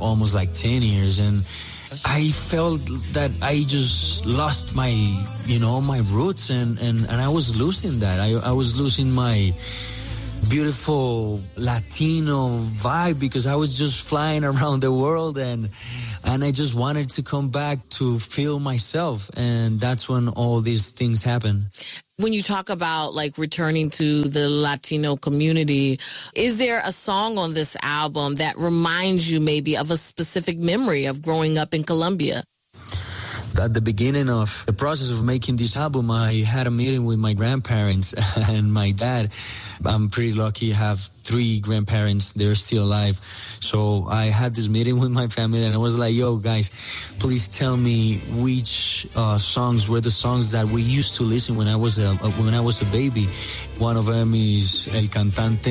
almost like 10 years. And I felt that I just lost my, my roots, and I was losing that. I was losing my beautiful Latino vibe because I was just flying around the world, and I just wanted to come back to feel myself. And that's when all these things happen. When you talk about like returning to the Latino community, is there a song on this album that reminds you maybe of a specific memory of growing up in Colombia? At the beginning of the process of making this album, I had a meeting with my grandparents and my dad. I'm pretty lucky. I have 3 grandparents. They're still alive. So I had this meeting with my family, and I was like, yo, guys, please tell me which songs were the songs that we used to listen when I was a baby. One of them is El Cantante.